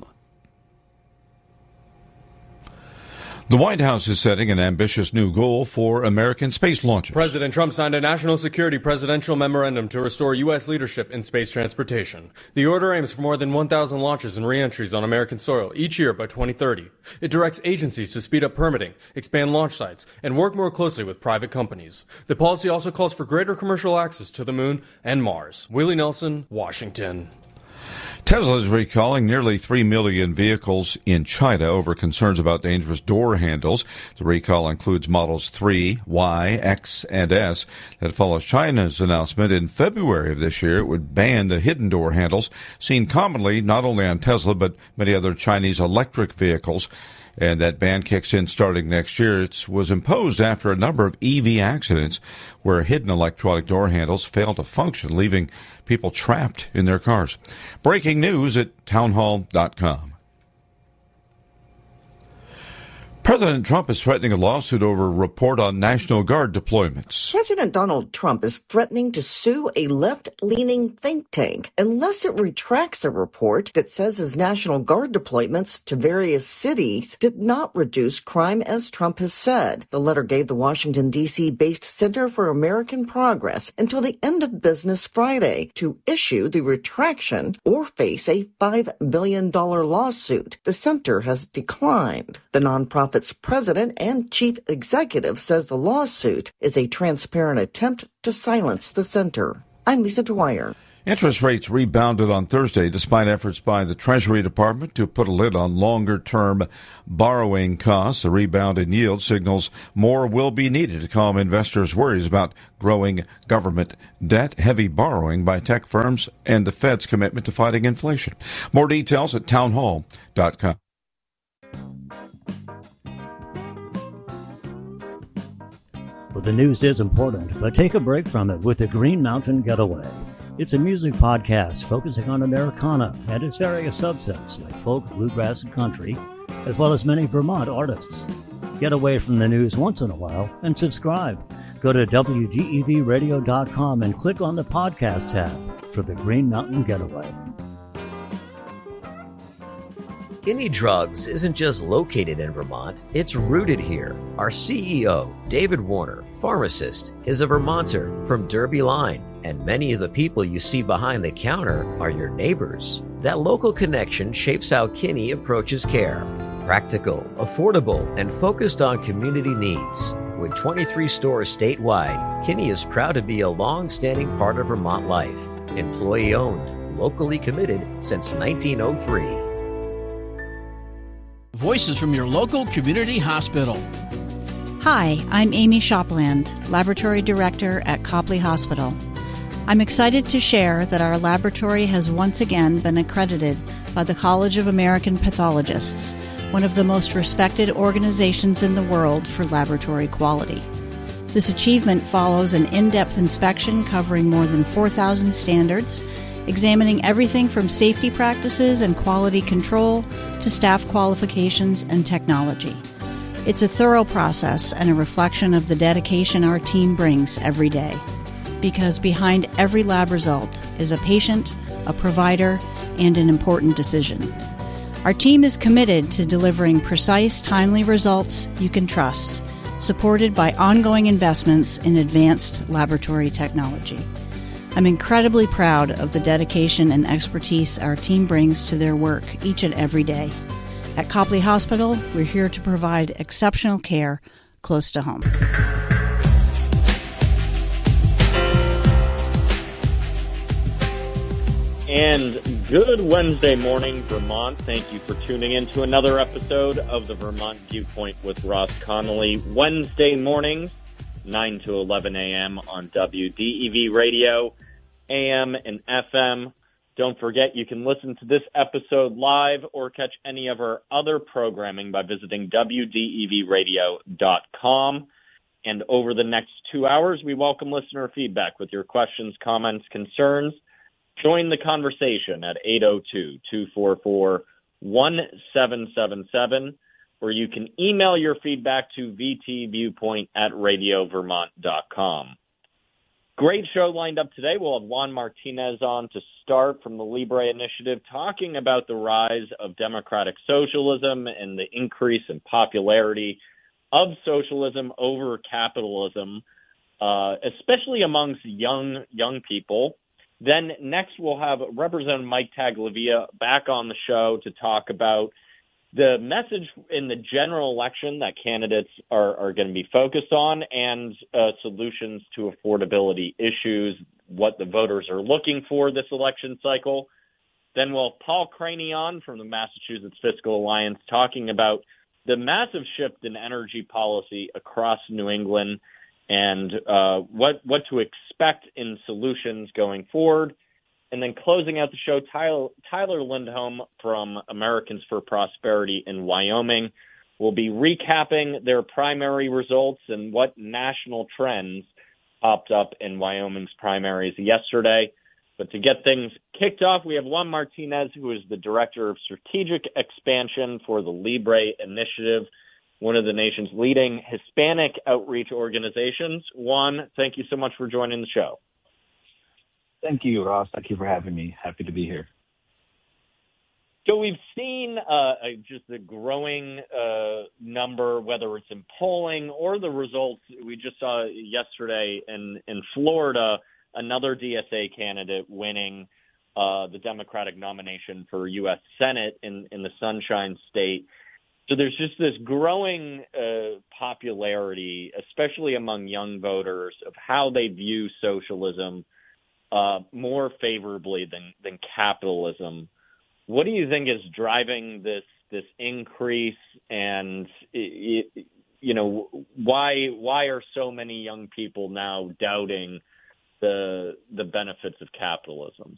The White House is setting an ambitious new goal for American space launches. President Trump signed a national security presidential memorandum to restore U S leadership in space transportation. The order aims for more than one thousand launches and reentries on American soil each year by twenty thirty. It directs agencies to speed up permitting, expand launch sites, and work more closely with private companies. The policy also calls for greater commercial access to the moon and Mars. Willie Nelson, Washington. Tesla is recalling nearly three million vehicles in China over concerns about dangerous door handles. The recall includes models three, Y, X, and S. That follows China's announcement in February of this year it would ban the hidden door handles seen commonly not only on Tesla but many other Chinese electric vehicles. And that ban kicks in starting next year. It was imposed after a number of E V accidents where hidden electronic door handles failed to function, leaving people trapped in their cars. Breaking news at townhall dot com. President Trump is threatening a lawsuit over a report on National Guard deployments. President Donald Trump is threatening to sue a left-leaning think tank unless it retracts a report that says his National Guard deployments to various cities did not reduce crime as Trump has said. The letter gave the Washington, D C-based Center for American Progress until the end of business Friday to issue the retraction or face a five billion dollars lawsuit. The center has declined. The nonprofit its president and chief executive says the lawsuit is a transparent attempt to silence the center. I'm Lisa Dwyer. Interest rates rebounded on Thursday despite efforts by the Treasury Department to put a lid on longer-term borrowing costs. The rebound in yield signals more will be needed to calm investors' worries about growing government debt, heavy borrowing by tech firms, and the Fed's commitment to fighting inflation. More details at townhall dot com. Well, the news is important, but take a break from it with the Green Mountain Getaway. It's a music podcast focusing on Americana and its various subsets like folk, bluegrass, and country, as well as many Vermont artists. Get away from the news once in a while and subscribe. Go to W D E V radio dot com and click on the podcast tab for the Green Mountain Getaway. Guinea Drugs isn't just located in Vermont, it's rooted here. Our C E O, David Warner, pharmacist, is a Vermonter from Derby Line, and many of the people you see behind the counter are your neighbors. That local connection shapes how Kinney approaches care. Practical, affordable, and focused on community needs. With twenty-three stores statewide, Kinney is proud to be a long-standing part of Vermont life. Employee-owned, locally committed since nineteen oh three. Voices from your local community hospital. Hi, I'm Amy Shopland, Laboratory Director at Copley Hospital. I'm excited to share that our laboratory has once again been accredited by the College of American Pathologists, one of the most respected organizations in the world for laboratory quality. This achievement follows an in-depth inspection covering more than four thousand standards, examining everything from safety practices and quality control to staff qualifications and technology. It's a thorough process and a reflection of the dedication our team brings every day. Because behind every lab result is a patient, a provider, and an important decision. Our team is committed to delivering precise, timely results you can trust, supported by ongoing investments in advanced laboratory technology. I'm incredibly proud of the dedication and expertise our team brings to their work each and every day. At Copley Hospital, we're here to provide exceptional care close to home. And good Wednesday morning, Vermont. Thank you for tuning in to another episode of the Vermont Viewpoint with Ross Connolly. Wednesday mornings, nine to eleven a.m. on W D E V radio, A M and F M. Don't forget you can listen to this episode live or catch any of our other programming by visiting W D E V radio dot com. And over the next two hours, we welcome listener feedback with your questions, comments, concerns. Join the conversation at eight oh two, two four four, one seven seven seven, or you can email your feedback to v t viewpoint at radio vermont dot com. Great show lined up today. We'll have Juan Martinez on to start from the Libre Initiative, talking about the rise of democratic socialism and the increase in popularity of socialism over capitalism, uh, especially amongst young young people. Then next we'll have Representative Mike Taglavia back on the show to talk about the message in the general election that candidates are, are going to be focused on and uh, solutions to affordability issues, what the voters are looking for this election cycle. Then we'll have Paul Craney on from the Massachusetts Fiscal Alliance talking about the massive shift in energy policy across New England and uh, what what to expect in solutions going forward. And then closing out the show, Tyler, Tyler Lindholm from Americans for Prosperity in Wyoming will be recapping their primary results and what national trends popped up in Wyoming's primaries yesterday. But to get things kicked off, we have Juan Martinez, who is the Director of Strategic Expansion for the Libre Initiative, one of the nation's leading Hispanic outreach organizations. Juan, thank you so much for joining the show. Thank you, Ross. Thank you for having me. Happy to be here. So we've seen uh, just the growing uh, number, whether it's in polling or the results. We just saw yesterday in, in Florida, another D S A candidate winning uh, the Democratic nomination for U S Senate in, in the Sunshine State. So there's just this growing uh, popularity, especially among young voters, of how they view socialism uh, more favorably than, than capitalism. What do you think is driving this this increase, and it, it, you know why why are so many young people now doubting the the benefits of capitalism?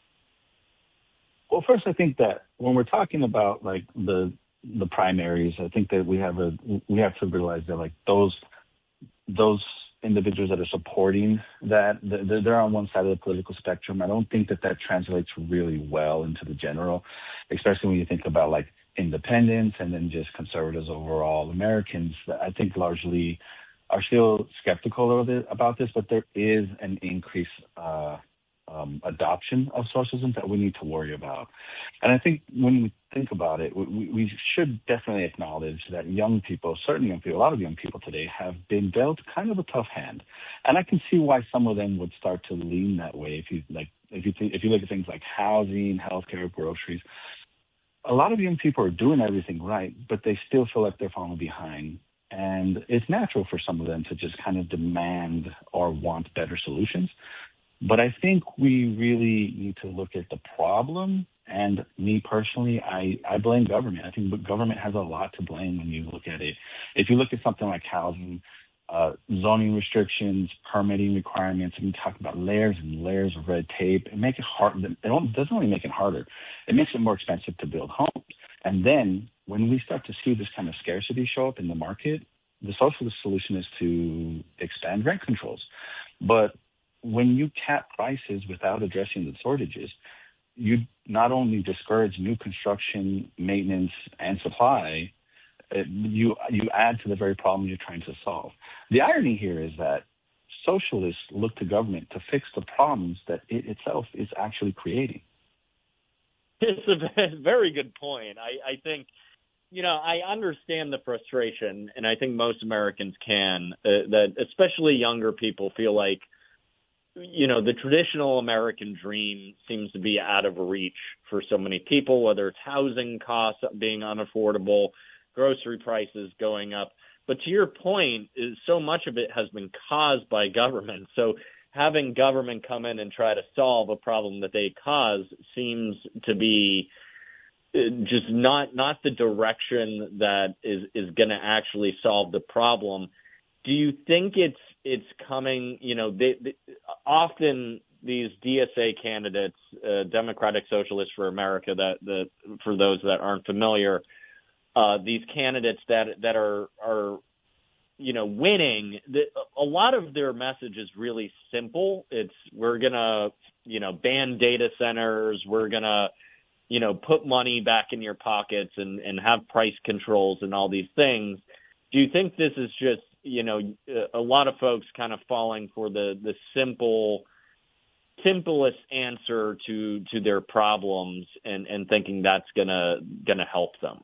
Well, first, I think that when we're talking about like the the primaries, I think that we have a we have to realize that like those those individuals that are supporting that, they're on one side of the political spectrum. I don't think that that translates really well into the general, especially when you think about like independents and then just conservatives overall. Americans, I think, largely are still skeptical of it, about this, but there is an increased uh, um, adoption of socialism that we need to worry about. And I think when we think about it, we, we should definitely acknowledge that young people, certain young people, a lot of young people today have been dealt kind of a tough hand. And I can see why some of them would start to lean that way. If you like, if you think, if you look at things like housing, healthcare, groceries, a lot of young people are doing everything right, but they still feel like they're falling behind. And it's natural for some of them to just kind of demand or want better solutions. But I think we really need to look at the problem. And me personally, I, I blame government. I think government has a lot to blame when you look at it. If you look at something like housing, uh, zoning restrictions, permitting requirements, and we talk about layers and layers of red tape, it makes it hard. It don't, doesn't only make it harder. It makes it more expensive to build homes. And then when we start to see this kind of scarcity show up in the market, the socialist solution is to expand rent controls. But when you cap prices without addressing the shortages, you not only discourage new construction, maintenance, and supply, it, you you add to the very problem you're trying to solve. The irony here is that socialists look to government to fix the problems that it itself is actually creating. It's a very good point. I, I think, you know, I understand the frustration, and I think most Americans can, uh, that especially younger people feel like, you know, the traditional American dream seems to be out of reach for so many people, whether it's housing costs being unaffordable, grocery prices going up. But to your point, is so much of it has been caused by government. So having government come in and try to solve a problem that they caused seems to be just not not the direction that is, is going to actually solve the problem. Do you think it's it's coming, you know, they, they, often these D S A candidates, uh, Democratic Socialists for America, that, that for those that aren't familiar, uh, these candidates that that are, are you know, winning, the, a lot of their message is really simple. It's we're going to, you know, ban data centers. We're going to, you know, put money back in your pockets and, and have price controls and all these things. Do you think this is just, you know, a lot of folks kind of falling for the, the simple, simplest answer to, to their problems and, and thinking that's gonna gonna help them?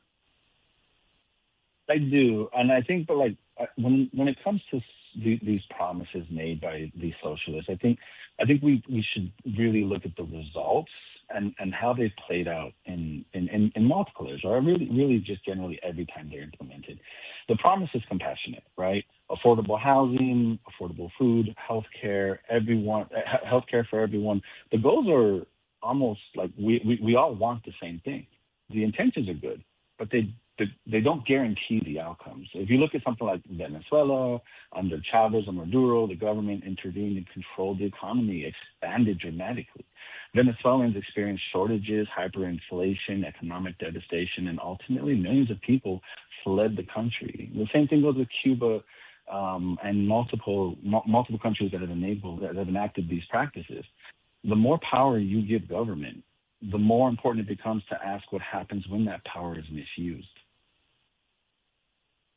I do, and I think, but like when when it comes to the, these promises made by these socialists, I think I think we we should really look at the results and, and how they've played out in, in, in, in multiple areas, or really really just generally every time they're implemented. The promise is compassionate, right? Affordable housing, affordable food, healthcare, everyone, healthcare for everyone. The goals are almost like we, we, we all want the same thing. The intentions are good, but they, they they don't guarantee the outcomes. If you look at something like Venezuela, under Chavez and Maduro, the government intervened and controlled the economy, expanded dramatically. Venezuelans experienced shortages, hyperinflation, economic devastation, and ultimately millions of people fled the country. The same thing goes with Cuba um, and multiple m- multiple countries that have enabled, that have enacted these practices. The more power you give government, the more important it becomes to ask what happens when that power is misused.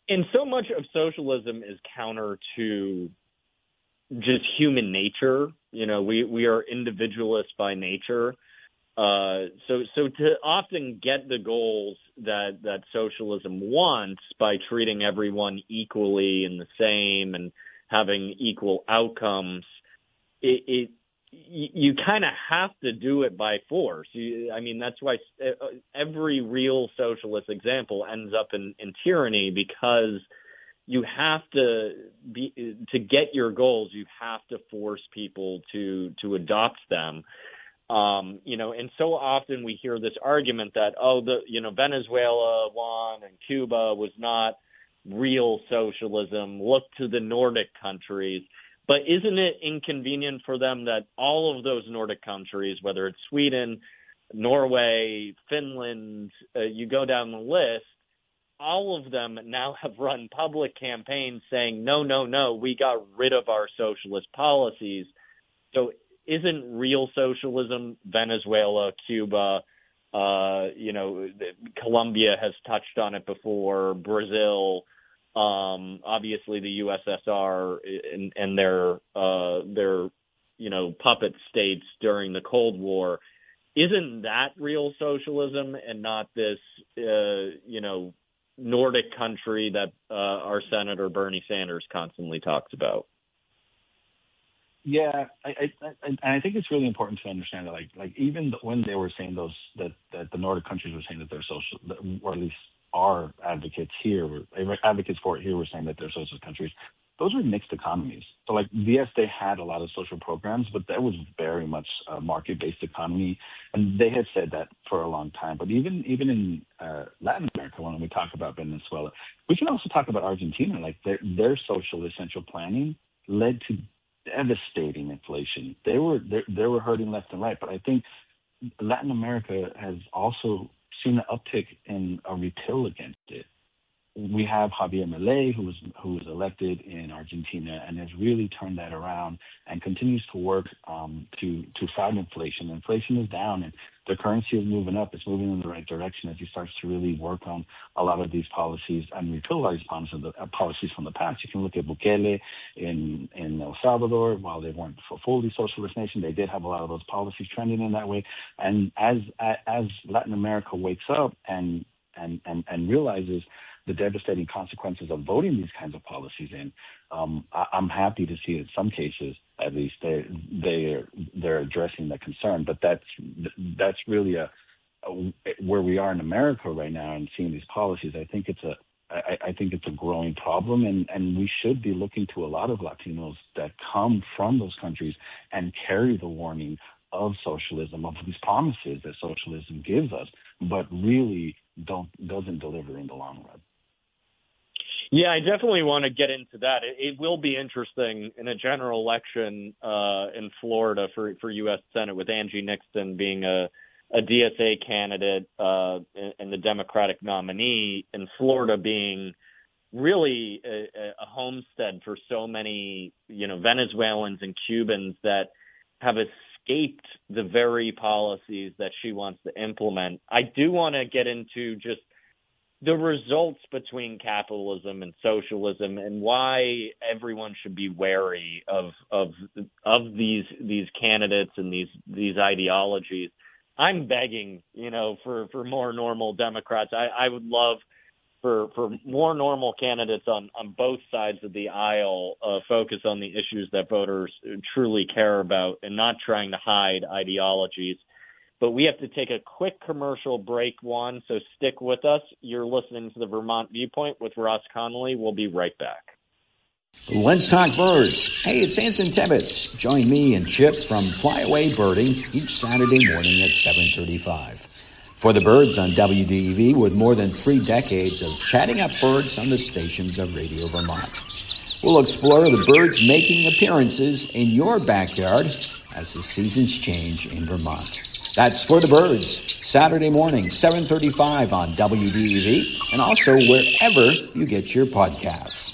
and so much of socialism is counter to just human nature. You know, we, we are individualists by nature. Uh, so, so to often get the goals that, that socialism wants by treating everyone equally and the same and having equal outcomes, it, it you, you kind of have to do it by force. You, I mean, that's why every real socialist example ends up in, in tyranny, because you have to be, to get your goals, you have to force people to, to adopt them. Um, you know, and so often we hear this argument that, oh, the, you know, Venezuela won and Cuba was not real socialism. Look to the Nordic countries. But isn't it inconvenient for them that all of those Nordic countries, whether it's Sweden, Norway, Finland, uh, you go down the list, all of them now have run public campaigns saying, no, no, no, we got rid of our socialist policies. So isn't real socialism Venezuela, Cuba, uh, you know, Colombia has touched on it before, Brazil, um, obviously the U S S R and, and their, uh, their, you know, puppet states during the Cold War. Isn't that real socialism and not this, uh, you know, Nordic country that uh, our Senator Bernie Sanders constantly talks about? Yeah, I, I, I, I think it's really important to understand that, like, like even when they were saying those that, that the Nordic countries were saying that they're social, or at least our advocates here, were, advocates for it here, were saying that they're socialist countries. Those were mixed economies. So, like, yes, they had a lot of social programs, but that was very much a market-based economy, and they had said that for a long time. But even even in uh, Latin America, when we talk about Venezuela, we can also talk about Argentina. Like, their their social essential planning led to devastating inflation. They were they, they were hurting left and right. But I think Latin America has also seen an uptick in a repeal against it. We have Javier Milei, who was who was elected in Argentina and has really turned that around and continues to work um, to to fight inflation. Inflation is down and the currency is moving up. It's moving in the right direction as he starts to really work on a lot of these policies and repeal these policies, uh, policies from the past. You can look at Bukele in in El Salvador. While they weren't a fully socialist nation, they did have a lot of those policies trending in that way. And as as Latin America wakes up and and and, and realizes the devastating consequences of voting these kinds of policies in, um, I, I'm happy to see in some cases, at least, they they're they're addressing the concern. But that's that's really a, a where we are in America right now, and seeing these policies. I think it's a I, I think it's a growing problem, and, and we should be looking to a lot of Latinos that come from those countries and carry the warning of socialism, of these promises that socialism gives us, but really don't doesn't deliver in the long run. Yeah, I definitely want to get into that. It, it will be interesting in a general election uh, in Florida for, for U S Senate, with Angie Nixon being a, a D S A candidate uh, and, and the Democratic nominee, in Florida being really a, a homestead for so many, you know, Venezuelans and Cubans that have escaped the very policies that she wants to implement. I do want to get into just the results between capitalism and socialism and why everyone should be wary of of of these these candidates and these these ideologies. I'm begging, you know, for, for more normal Democrats. I, I would love for for more normal candidates on, on both sides of the aisle uh, focus on the issues that voters truly care about and not trying to hide ideologies. But we have to take a quick commercial break, Juan, so stick with us. You're listening to the Vermont Viewpoint with Ross Connolly. We'll be right back. Let's talk birds. Hey, it's Anson Tibbetts. Join me and Chip from Flyaway Birding each Saturday morning at seven thirty-five. For the birds on W D E V, with more than three decades of chatting up birds on the stations of Radio Vermont. We'll explore the birds making appearances in your backyard as the seasons change in Vermont. That's For the Birds, Saturday morning, seven thirty-five on W D E V, and also wherever you get your podcasts.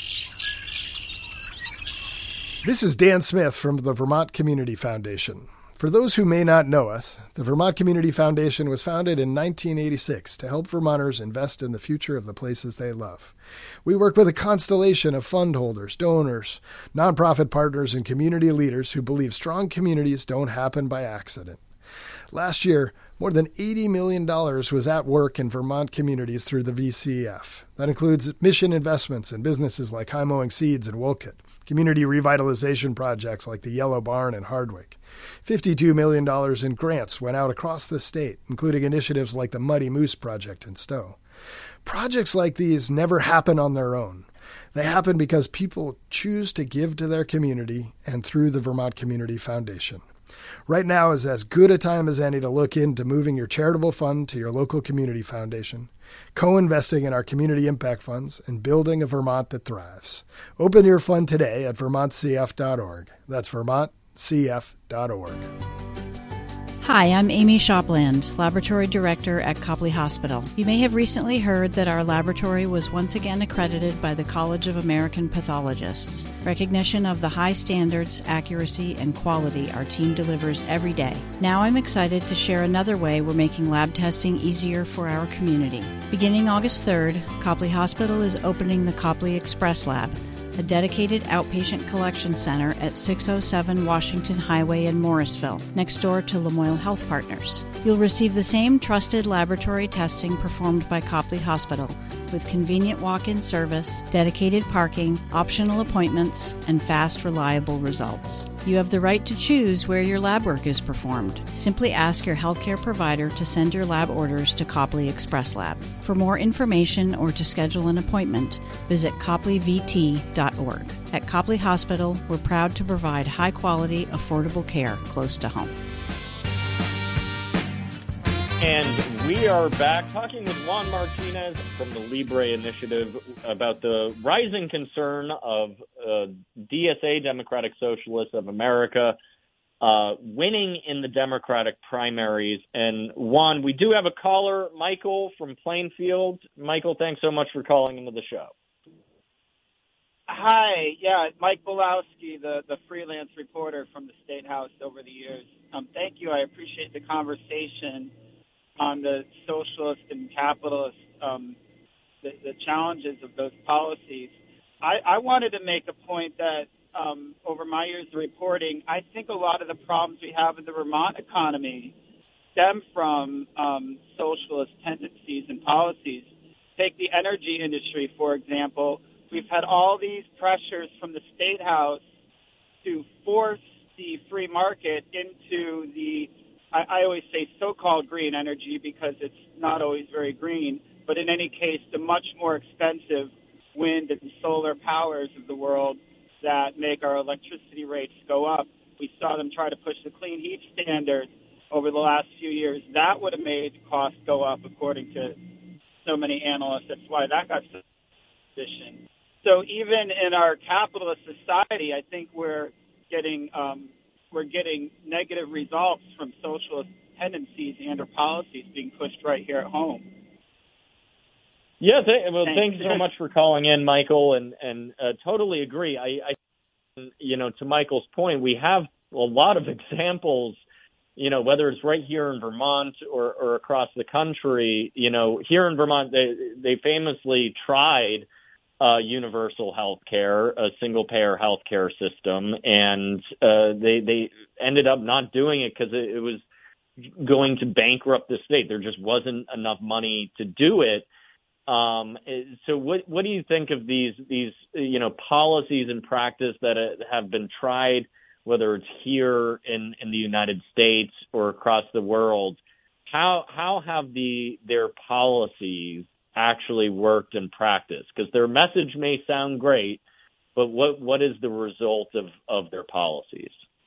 This is Dan Smith from the Vermont Community Foundation. For those who may not know us, the Vermont Community Foundation was founded in nineteen eighty-six to help Vermonters invest in the future of the places they love. We work with a constellation of fund holders, donors, nonprofit partners, and community leaders who believe strong communities don't happen by accident. Last year, more than eighty million dollars was at work in Vermont communities through the V C F. That includes mission investments in businesses like High Mowing Seeds in Wolcott, community revitalization projects like the Yellow Barn in Hardwick. fifty-two million dollars in grants went out across the state, including initiatives like the Muddy Moose Project in Stowe. Projects like these never happen on their own. They happen because people choose to give to their community and through the Vermont Community Foundation. Right now is as good a time as any to look into moving your charitable fund to your local community foundation, co-investing in our community impact funds, and building a Vermont that thrives. Open your fund today at vermont c f dot org. That's vermont c f dot org. Hi, I'm Amy Shopland, Laboratory Director at Copley Hospital. You may have recently heard that our laboratory was once again accredited by the College of American Pathologists, recognition of the high standards, accuracy, and quality our team delivers every day. Now I'm excited to share another way we're making lab testing easier for our community. Beginning August third, Copley Hospital is opening the Copley Express Lab, a dedicated outpatient collection center at six oh seven Washington Highway in Morrisville, next door to Lamoille Health Partners. You'll receive the same trusted laboratory testing performed by Copley Hospital, with convenient walk-in service, dedicated parking, optional appointments, and fast, reliable results. You have the right to choose where your lab work is performed. Simply ask your healthcare provider to send your lab orders to Copley Express Lab. For more information or to schedule an appointment, visit copley v t dot org. At Copley Hospital, we're proud to provide high-quality, affordable care close to home. And we are back talking with Juan Martinez from the Libre Initiative about the rising concern of uh, D S A, Democratic Socialists of America, uh, winning in the Democratic primaries. And Juan, we do have a caller, Michael from Plainfield. Michael, thanks so much for calling into the show. Hi, yeah, Mike Bolowski, the, the freelance reporter from the State House over the years. Um, thank you. I appreciate the conversation on the socialist and capitalist, um, the, the challenges of those policies. I, I wanted to make a point that um, over my years of reporting, I think a lot of the problems we have in the Vermont economy stem from um, socialist tendencies and policies. Take the energy industry, for example. We've had all these pressures from the State House to force the free market into the, I, I always say so-called green energy because it's not always very green, but in any case, the much more expensive wind and solar powers of the world that make our electricity rates go up. We saw them try to push the clean heat standard over the last few years. That would have made costs go up, according to so many analysts. That's why that got so position. So even in our capitalist society, I think we're getting um, we're getting negative results from socialist tendencies and or policies being pushed right here at home. Yeah, th- well, thanks so much for calling in, Michael, and and uh, totally agree. I, I, you know, to Michael's point, we have a lot of examples. You know, whether it's right here in Vermont or, or across the country. You know, here in Vermont, they they famously tried uh, universal health care, a single payer health care system, and uh, they they ended up not doing it because it, it was going to bankrupt the state. There just wasn't enough money to do it. Um, so what, what do you think of these, these, you know, policies and practice that uh, have been tried, whether it's here in, in the United States or across the world? How, how have the, their policies actually worked in practice? Because their message may sound great, but what, what is the result of, of their policies?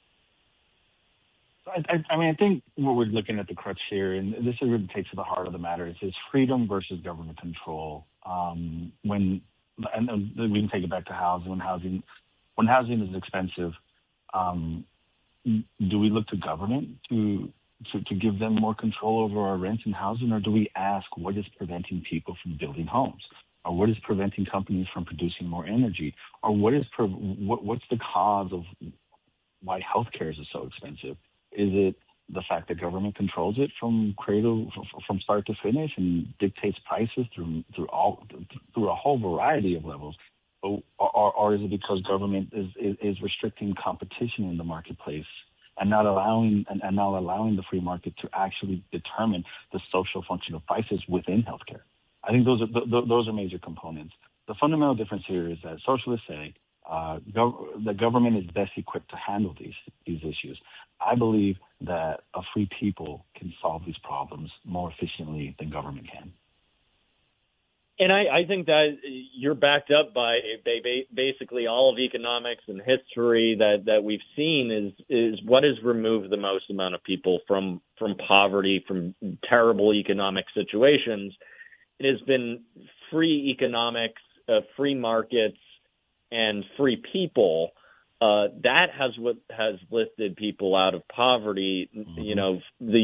I, I mean, I think what we're looking at the crux here, and this really takes to the heart of the matter, is, is freedom versus government control. Um, when and we can take it back to housing. When housing, when housing is expensive, um, do we look to government to, to to give them more control over our rents and housing, or do we ask what is preventing people from building homes, or what is preventing companies from producing more energy, or what is what, what's the cause of why healthcare is so expensive? Is it the fact that government controls it from cradle, from start to finish, and dictates prices through through all through a whole variety of levels, or, or, or is it because government is, is, is restricting competition in the marketplace and not allowing and, and not allowing the free market to actually determine the social function of prices within healthcare? I think those are th- those are major components. The fundamental difference here is that socialists say uh, gov- the government is best equipped to handle these these issues. I believe that a free people can solve these problems more efficiently than government can. And I, I think that you're backed up by basically all of economics and history that, that we've seen is is what has removed the most amount of people from, from poverty, from terrible economic situations. It has been free economics, uh, free markets, and free people. Uh, that has what has lifted people out of poverty. Mm-hmm. You know, the